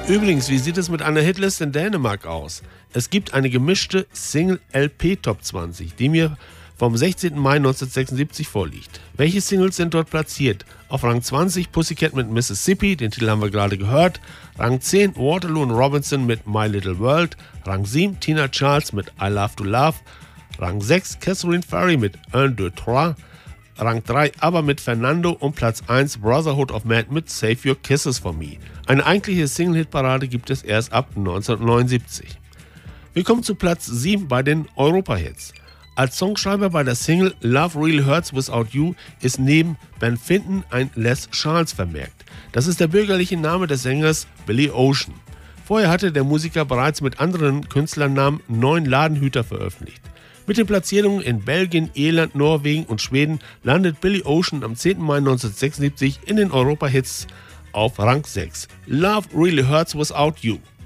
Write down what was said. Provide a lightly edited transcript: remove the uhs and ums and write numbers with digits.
Übrigens, wie sieht es mit einer Hitliste in Dänemark aus? Es gibt eine gemischte Single-LP Top 20, die mir vom 16. Mai 1976 vorliegt. Welche Singles sind dort platziert? Auf Rang 20 Pussycat mit Mississippi, den Titel haben wir gerade gehört. Rang 10 Waterloo und Robinson mit My Little World. Rang 7 Tina Charles mit I Love to Love. Rang 6 Catherine Ferry mit Un, deux, trois. Rang 3 aber mit Fernando und Platz 1 Brotherhood of Man mit Save Your Kisses for Me. Eine eigentliche Single-Hit-Parade gibt es erst ab 1979. Wir kommen zu Platz 7 bei den Europa-Hits. Als Songschreiber bei der Single Love Really Hurts Without You ist neben Ben Finton ein Les Charles vermerkt. Das ist der bürgerliche Name des Sängers Billy Ocean. Vorher hatte der Musiker bereits mit anderen Künstlernamen 9 Ladenhüter veröffentlicht. Mit den Platzierungen in Belgien, Irland, Norwegen und Schweden landet Billy Ocean am 10. Mai 1976 in den Europa-Hits auf Rang 6. Love Really Hurts Without You.